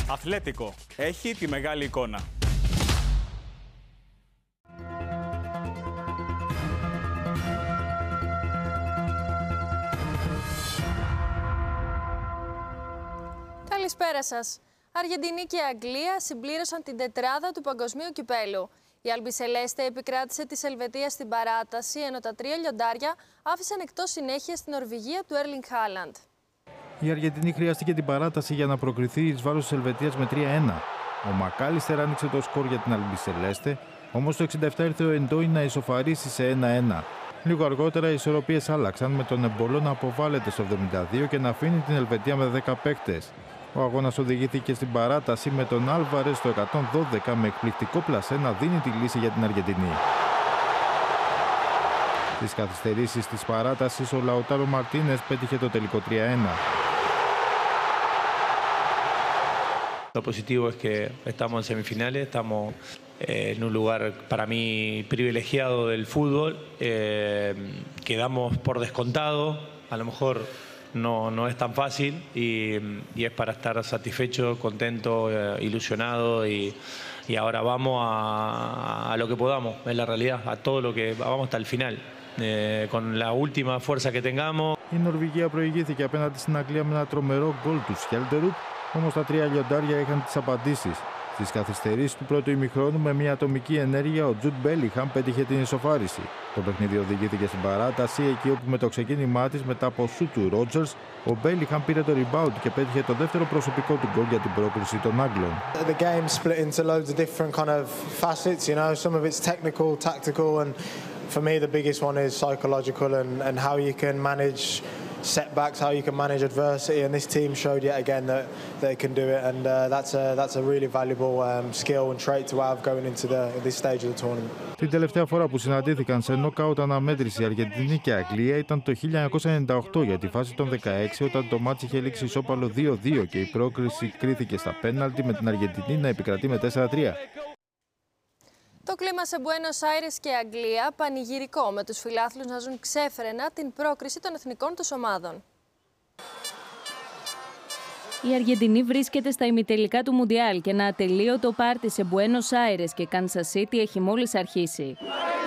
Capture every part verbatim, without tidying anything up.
Αθλέτικο. Έχει τη μεγάλη εικόνα. Καλησπέρα σας. Αργεντινή και Αγγλία συμπλήρωσαν την τετράδα του Παγκοσμίου Κυπέλου. Η Αλμπισελέστε επικράτησε τη Ελβετία στην παράταση, ενώ τα τρία λιοντάρια άφησαν εκτός συνέχεια στην Νορβηγία του Έρλινγκ Χάλαντ. Η Αργεντινή χρειάστηκε την παράταση για να προκριθεί εις βάρος της Ελβετίας με τρία ένα. Ο Μακάλιστερ άνοιξε το σκορ για την Αλμπισελέστε, όμως το εξήντα επτά ήρθε ο Εντόι να ισοφαρίσει σε ένα ένα. Λίγο αργότερα οι ισορροπίες άλλαξαν, με τον Εμπολό να αποβάλλεται στο εβδομήντα δύο και να αφήνει την Ελβετία με δέκα παίκτες. Ο αγώνας οδηγήθηκε στην παράταση με τον Άλβαρες στο εκατόν δώδεκα με εκπληκτικό πλασέ να δίνει τη λύση για την Αργεντινή. Στις καθυστερήσεις της παράτασης ο Λαουτάρο Μαρτίνες πέτυχε το τελικό τρία ένα. Lo positivo es que estamos en semifinales, estamos eh, en un lugar para mí privilegiado del fútbol, eh, quedamos por descontado, a lo mejor no, no es tan fácil y, y es para estar satisfecho, contento, eh, ilusionado y, y ahora vamos a, a lo que podamos, en la realidad, a todo lo que vamos hasta el final, eh, con la última fuerza que tengamos. Η Νορβηγία προηγήθηκε απέναντι στην Αγγλία με ένα τρομερό γκολ του Σκέλτερουπ, όμως τα τρία λιοντάρια είχαν τις απαντήσεις. Στις καθυστερήσεις του πρώτου ημιχρόνου, με μια ατομική ενέργεια, ο Τζουντ Μπέλιγχαμ πέτυχε την ισοφάριση. Το παιχνίδι οδηγήθηκε στην παράταση, εκεί όπου με το ξεκίνημά της μετά από σουτ του Ρότζερς, ο Μπέλιγχαμ πήρε το rebound και πέτυχε το δεύτερο προσωπικό του γκολ για την πρόκριση των Άγγλων. The game split into loads of different kind of facets, you know, some of it's technical, tactical, and for me the biggest one is psychological and and how you can manage setbacks, how you can manage adversity, and this team showed yet again that they can do it, and uh, that's a that's a really valuable um, skill and trait to have going into the this stage of the tournament. Την τελευταία φορά που συναντήθηκαν σε νοκάουτ αναμέτρηση η Αργεντινή και Αγγλία ήταν το χίλια εννιακόσια ενενήντα οκτώ για τη φάση των δεκαέξι, όταν το μάτς είχε λήξει ισόπαλο δύο δύο και η πρόκριση κρίθηκε στα πέναλτι, με την Αργεντινή να επικρατεί με τέσσερα τρία. Το κλίμα σε Μπουένος Άιρες και Αγγλία πανηγυρικό, με τους φιλάθλους να ζουν ξέφρενα την πρόκριση των εθνικών τους ομάδων. Η Αργεντινή βρίσκεται στα ημιτελικά του Μουντιάλ και ένα ατελείωτο πάρτι σε Μπουένος Άιρες και Κάνσας Σίτι έχει μόλις αρχίσει.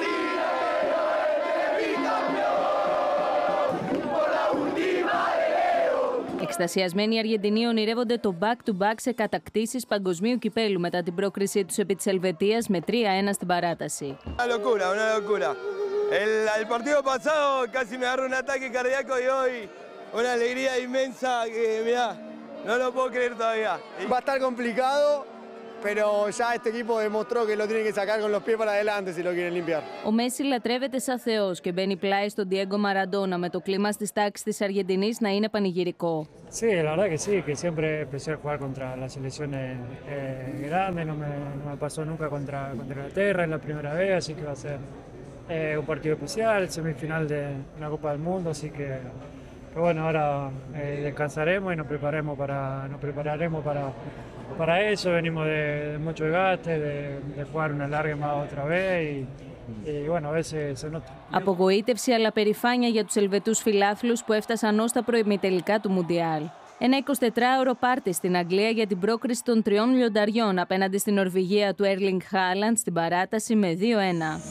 Εξτασιασμένοι οι Αργεντινοί ονειρεύονται το back-to-back σε κατακτήσεις παγκοσμίου κυπέλου μετά την πρόκρισή τους επί της Ελβετίας με τρία ένα στην παράταση. Una locura, una locura. El, el partido pasado casi me agarró un ataque cardíaco y hoy una alegría inmensa que, mirá, no lo puedo creer todavía. Va a estar complicado, pero ya este equipo demostró que lo tiene que sacar con los pies para adelante si lo quieren limpiar. Ο Μέση λατρεύεται σαν θεός και μπαίνει πλάι στον Diego Maradona, με το κλίμα στις τάξεις της Αργεντινής να είναι πανηγυρικό. Sí, la verdad que sí, que siempre empecé a jugar contra las selecciones eh, grandes, no me, no me pasó nunca contra, contra Inglaterra, es la primera vez, así que va a ser eh, un partido especial, semifinal de la Copa del Mundo, así que, que bueno, ahora eh, descansaremos y nos preparemos para, nos prepararemos para, para eso, venimos de, de mucho desgaste, de, de jugar una larga más otra vez y, y bueno, a veces se nota. Απογοήτευση αλλά περηφάνεια για τους Ελβετούς φιλάθλους που έφτασαν ως τα προημιτελικά του Μουντιάλ. Ένα εικοσιτετράωρο πάρτι στην Αγγλία για την πρόκριση των τριών λιονταριών απέναντι στην Νορβηγία του Έρλινγκ Χάλαντ στην παράταση με δύο ένα.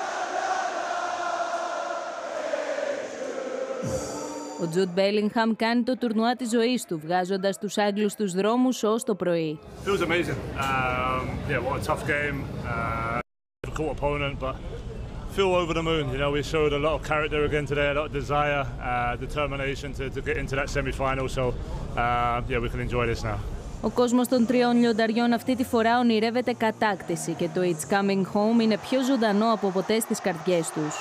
Ο Τζουντ Μπέλιγχαμ κάνει το τουρνουά της ζωής του, βγάζοντας τους Άγγλους στους δρόμους ως το πρωί. Feel over the moon, you know, we showed a lot of character again today, a lot of desire, uh, determination to, to get into that semi-final, so uh, yeah, we can enjoy this now. Ο κόσμος των τριών λιονταριών αυτή τη φορά ονειρεύεται κατάκτηση και το It's Coming Home είναι πιο ζωντανό από ποτέ στις καρδιές τους.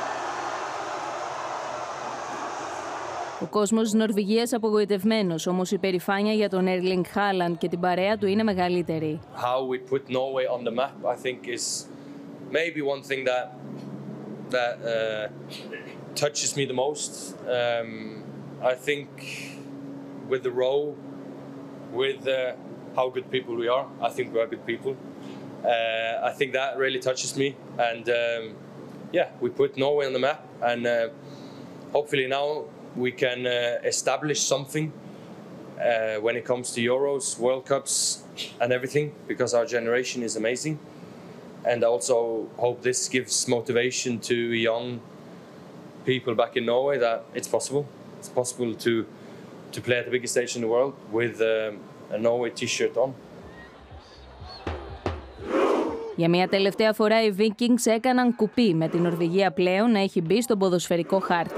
Ο κόσμος της Νορβηγίας απογοητευμένος, όμως η περηφάνεια για τον Έρλινγκ Χάλαντ και την παρέα του είναι μεγαλύτερη. How we put Norway on the map, I think, is maybe one thing that that uh, touches me the most. Um, I think with the row, with uh, how good people we are, I think we are good people. Uh, I think that really touches me, and um, yeah, we put Norway on the map, and uh, hopefully now we can uh, establish something uh, when it comes to Euros, World Cups, and everything, because our generation is amazing. And I also hope this gives motivation to young people back in Norway that it's possible. It's possible to to play at the biggest stage in the world with um, a Norway t-shirt on. Για μια τελευταία φορά οι Vikings έκαναν κουπί με την Νορβηγία πλέον να έχει μπει στον ποδοσφαιρικό χάρτη.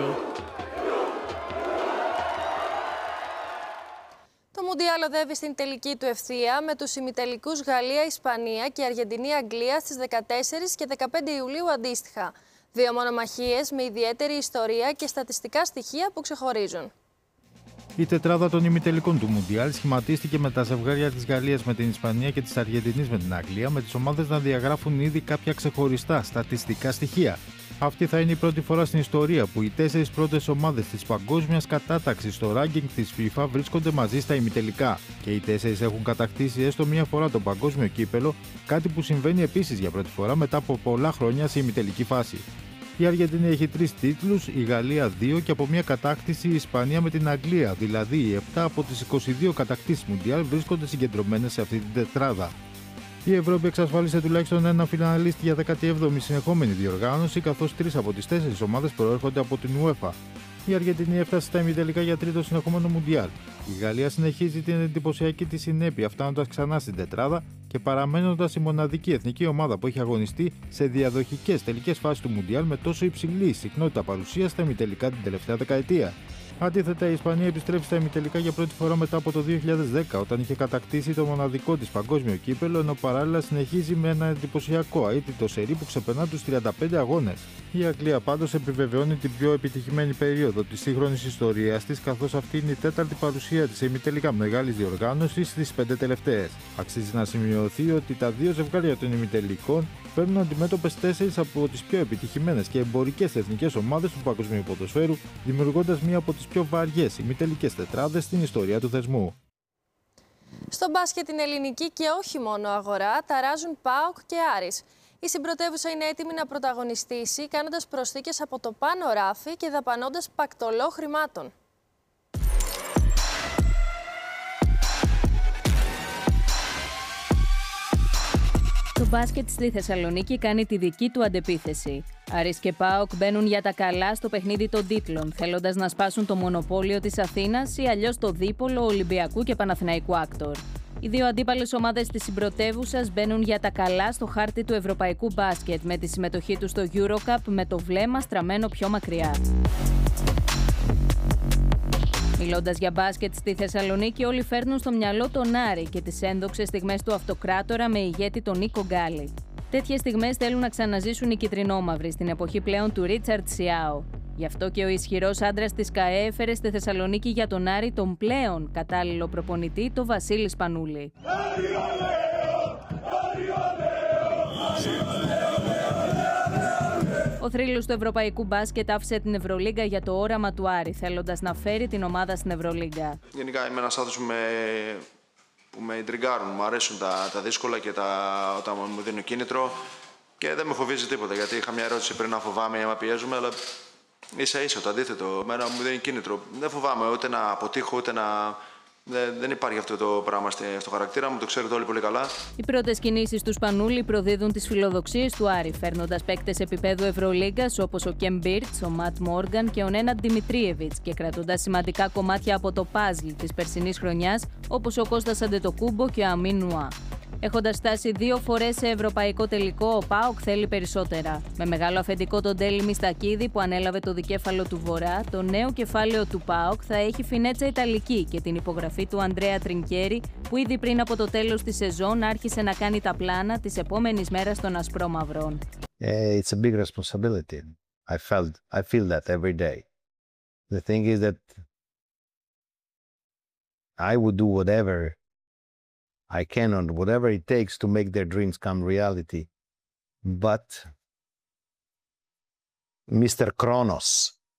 Το Μουντιάλ οδεύει στην τελική του ευθεία με τους ημιτελικούς Γαλλία-Ισπανία και Αργεντινή-Αγγλία στις δεκατέσσερις και δεκαπέντε Ιουλίου αντίστοιχα. Δύο μονομαχίες με ιδιαίτερη ιστορία και στατιστικά στοιχεία που ξεχωρίζουν. Η τετράδα των ημιτελικών του Μουντιάλ σχηματίστηκε με τα ζευγάρια της Γαλλίας με την Ισπανία και της Αργεντινής με την Αγγλία, με τις ομάδες να διαγράφουν ήδη κάποια ξεχωριστά στατιστικά στοιχεία. Αυτή θα είναι η πρώτη φορά στην ιστορία που οι τέσσερις πρώτες ομάδες της παγκόσμιας κατάταξης στο ranking της FIFA βρίσκονται μαζί στα ημιτελικά και οι τέσσερις έχουν κατακτήσει έστω μία φορά το παγκόσμιο κύπελο, κάτι που συμβαίνει επίσης για πρώτη φορά μετά από πολλά χρόνια σε ημιτελική φάση. Η Αργεντινή έχει τρεις τίτλους, η Γαλλία δύο και από μια κατάκτηση η Ισπανία με την Αγγλία, δηλαδή οι επτά από τις είκοσι δύο κατακτήσεις Μουντιάλ βρίσκονται συγκεντρωμένες σε αυτή την τετράδα. Η Ευρώπη εξασφάλισε τουλάχιστον ένα φιναλίστη για δέκατη έβδομη συνεχόμενη διοργάνωση, καθώς τρεις από τις τέσσερις ομάδες προέρχονται από την UEFA. Η Αργεντινή έφτασε στα ημιτελικά για τρίτο συνεχόμενο Μουντιάλ. Η Γαλλία συνεχίζει την εντυπωσιακή της συνέπεια, φτάνοντας ξανά στην τετράδα και παραμένοντας η μοναδική εθνική ομάδα που έχει αγωνιστεί σε διαδοχικές τελικές φάσεις του Μουντιάλ με τόσο υψηλή συχνότητα παρουσίας στα ημιτελικά την τελευταία δεκαετία. Αντίθετα, η Ισπανία επιστρέφει στα ημιτελικά για πρώτη φορά μετά από το δύο χιλιάδες δέκα, όταν είχε κατακτήσει το μοναδικό της παγκόσμιο κύπελο, ενώ παράλληλα συνεχίζει με ένα εντυπωσιακό αίτητο σερί που ξεπερνά τους τριάντα πέντε αγώνες. Η Αγγλία πάντως επιβεβαιώνει την πιο επιτυχημένη περίοδο της σύγχρονης ιστορίας της, καθώς αυτή είναι η τέταρτη παρουσία της σε ημιτελικά μεγάλης διοργάνωσης στις πέντε τελευταίες. Αξίζει να σημειωθεί ότι τα δύο ζευγάρια των ημιτελικών φέρνουν αντιμέτωπες τέσσερις από τις πιο επιτυχημένες και εμπορικές εθνικές ομάδες του παγκοσμίου ποδοσφαίρου, δημιουργώντας μία από τις πιο βαριές ημιτελικές τετράδες στην ιστορία του θεσμού. Στο μπάσκετ την ελληνική και όχι μόνο αγορά ταράζουν ΠΑΟΚ και Άρης. Η συμπρωτεύουσα είναι έτοιμη να πρωταγωνιστήσει, κάνοντας προσθήκες από το πάνω ράφι και δαπανώντας πακτολό χρημάτων. Το μπάσκετ στη Θεσσαλονίκη κάνει τη δική του αντεπίθεση. Άρης και ΠΑΟΚ μπαίνουν για τα καλά στο παιχνίδι των τίτλων, θέλοντας να σπάσουν το μονοπόλιο της Αθήνας ή αλλιώς το δίπολο Ολυμπιακού και Παναθηναϊκού Άκτορ. Οι δύο αντίπαλες ομάδες της συμπρωτεύουσας μπαίνουν για τα καλά στο χάρτη του ευρωπαϊκού μπάσκετ με τη συμμετοχή τους στο EuroCup με το βλέμμα στραμμένο πιο μακριά. Μιλώντας για μπάσκετ στη Θεσσαλονίκη, όλοι φέρνουν στο μυαλό τον Άρη και τις ένδοξες στιγμές του Αυτοκράτορα με ηγέτη τον Νίκο Γκάλι. Τέτοιες στιγμές θέλουν να ξαναζήσουν οι κυτρινόμαυροι στην εποχή πλέον του Ρίτσαρντ Σιάο. Γι' αυτό και ο ισχυρός άντρας της ΚΑΕ έφερε στη Θεσσαλονίκη για τον Άρη τον πλέον κατάλληλο προπονητή, τον Βασίλη Σπανούλη. Ο θρύλος του ευρωπαϊκού μπάσκετ άφησε την Ευρωλίγκα για το όραμα του Άρη, θέλοντας να φέρει την ομάδα στην Ευρωλίγκα. Γενικά είμαι ένας άνθρωπος που με, που με ιντριγκάρουν, μου αρέσουν τα, τα δύσκολα και τα, όταν μου δίνουν κίνητρο και δεν με φοβίζει τίποτα, γιατί είχα μια ερώτηση πριν να φοβάμαι άμα πιέζουμε, αλλά ίσα ίσα το αντίθετο, εμένα μου δίνει κίνητρο. Δεν φοβάμαι ούτε να αποτύχω, ούτε να... Δεν, δεν υπάρχει αυτό το πράγμα στο χαρακτήρα μου, το ξέρετε όλοι πολύ καλά. Οι πρώτες κινήσεις του Σπανούλη προδίδουν τις φιλοδοξίες του Άρη, φέρνοντας παίκτες επίπεδου Ευρωλίγκας όπως ο Κεμ Μπίρτς, ο Ματ Μόργαν και ο Νέναντ Δημητρίεβιτς και κρατώντας σημαντικά κομμάτια από το παζλ της περσινής χρονιάς όπως ο Κώστας Αντετοκούμπο και ο Αμίν Νουά. Έχοντας φτάσει δύο φορές σε ευρωπαϊκό τελικό, ο ΠΑΟΚ θέλει περισσότερα. Με μεγάλο αφεντικό τον Τέλη Μιστακίδη που ανέλαβε το δικέφαλο του Βορρά, το νέο κεφάλαιο του ΠΑΟΚ θα έχει φινέτσα Ιταλική και την υπογραφή του Αντρέα Τρινκέρι, που ήδη πριν από το τέλος της σεζόν άρχισε να κάνει τα πλάνα της επόμενης μέρας των Ασπρόμαυρων. Uh, it's a big responsibility. I felt, I feel that every day. The thing is that I would do whatever I can on whatever it takes to make their dreams come reality. But Mister Kronos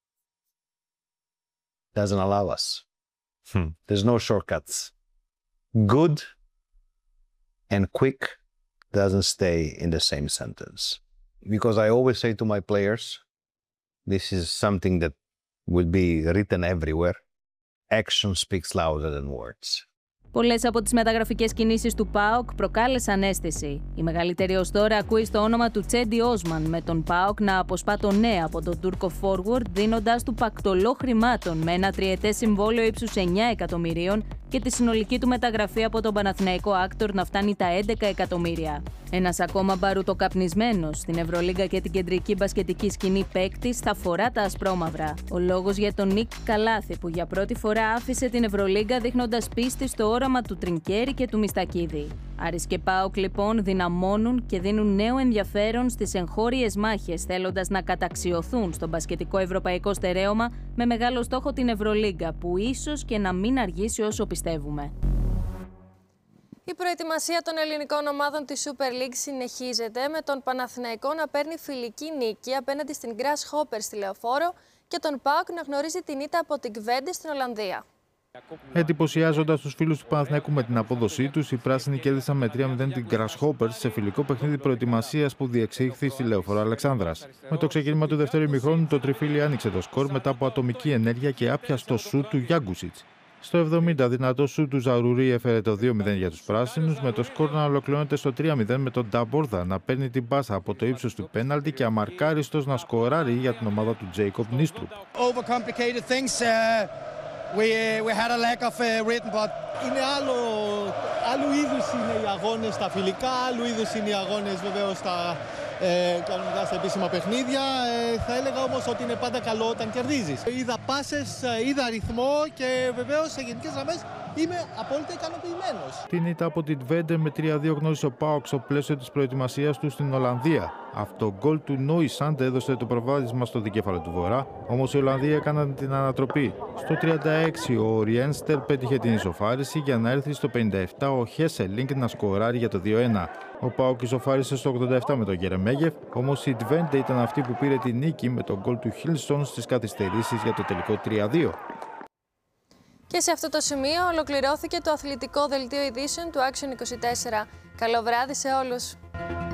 doesn't allow us. Hmm. There's no shortcuts. Good and quick doesn't stay in the same sentence. Because I always say to my players, this is something that will be written everywhere. action speaks louder than words. Πολλές από τις μεταγραφικές κινήσεις του ΠΑΟΚ προκάλεσαν αίσθηση. Η μεγαλύτερη ως τώρα ακούει στο όνομα του Τσέντι Όσμαν, με τον ΠΑΟΚ να αποσπά τον ναι από τον Τούρκο forward, δίνοντας του πακτολό χρημάτων με ένα τριετές συμβόλαιο ύψους εννιά εκατομμυρίων και τη συνολική του μεταγραφή από τον Παναθηναϊκό Άκτορ να φτάνει τα έντεκα εκατομμύρια. Ένας ακόμα μπαρουτοκαπνισμένος στην Ευρωλίγκα και την κεντρική μπασκετική σκηνή παίκτης θα φορά τα ασπρόμαυρα. Ο λόγος για τον Νίκ Καλάθη, που για πρώτη φορά άφησε την Ευρωλίγκα δείχνοντας πίστη στο όραμα του Τρινκέρι και του Μιστακίδη. Άρης και ΠΑΟΚ λοιπόν δυναμώνουν και δίνουν νέο ενδιαφέρον στις εγχώριες μάχες, θέλοντας να καταξιωθούν στο μπασκετικό ευρωπαϊκό στερέωμα με μεγάλο στόχο την Ευρωλίγκα, που ίσως και να μην αργήσει όσο πιστεύουμε. Η προετοιμασία των ελληνικών ομάδων της Super League συνεχίζεται, με τον Παναθηναϊκό να παίρνει φιλική νίκη απέναντι στην Grasshopper στη Λεωφόρο και τον ΠΑΟΚ να γνωρίζει την ήττα από την Twente στην Ολλανδία. Εντυπωσιάζοντας τους φίλους του Παναθηναϊκού με την απόδοσή τους, οι πράσινοι κέρδισαν με τρία μηδέν την Grasshoppers σε φιλικό παιχνίδι προετοιμασίας που διεξήχθη στη Λεωφόρο Αλεξάνδρας. Με το ξεκίνημα του δεύτερου ημιχρόνου, το τριφύλι άνοιξε το σκορ μετά από ατομική ενέργεια και άπιαστο σουτ του Γιάγκουσιτς. Στο εβδομήντα, δυνατό σουτ του Ζαρουρί έφερε το δύο μηδέν για τους πράσινους, με το σκορ να ολοκληρώνεται στο τρία μηδέν με τον Νταμπόρδα να παίρνει την πάσα από το ύψος του πέναλτι και αμαρκάριστος να σκοράρει για την ομάδα του Τζέικοπ Νίστρουπ. We, we had a lack of uh, rhythm, but είναι άλλο, άλλου είδους είναι οι αγώνες στα φιλικά, άλλου είδους είναι οι αγώνες βεβαίως στα, ε, κανονικά στα επίσημα παιχνίδια. Ε, θα έλεγα όμως ότι είναι πάντα καλό όταν κερδίζεις. Είδα πάσες, είδα ρυθμό και βεβαίως σε γενικές γραμμές είμαι απόλυτα ικανοποιημένος. Την ήττα από την Twente με τρία δύο γνώρισε ο ΠΑΟΚ στο πλαίσιο της προετοιμασίας του στην Ολλανδία. Αυτό γκολ του Νόισαντ έδωσε το προβάδισμα στο δικέφαλο του Βορρά, όμως οι Ολλανδοί έκαναν την ανατροπή. Στο τριάντα έξι ο Ριένστερ πέτυχε την ισοφάριση για να έρθει στο πενήντα επτά ο Χέσελινγκ να σκοράρει για το δύο ένα. Ο ΠΑΟΚ ισοφάρισε στο ογδόντα επτά με τον Γερεμέγεφ, όμως η Twente ήταν αυτή που πήρε την νίκη με τον γκολ του Χίλσον στις καθυστερήσεις για το τελικό τρία δύο. Και σε αυτό το σημείο ολοκληρώθηκε το αθλητικό δελτίο ειδήσεων του Action είκοσι τέσσερα. Καλό βράδυ σε όλους!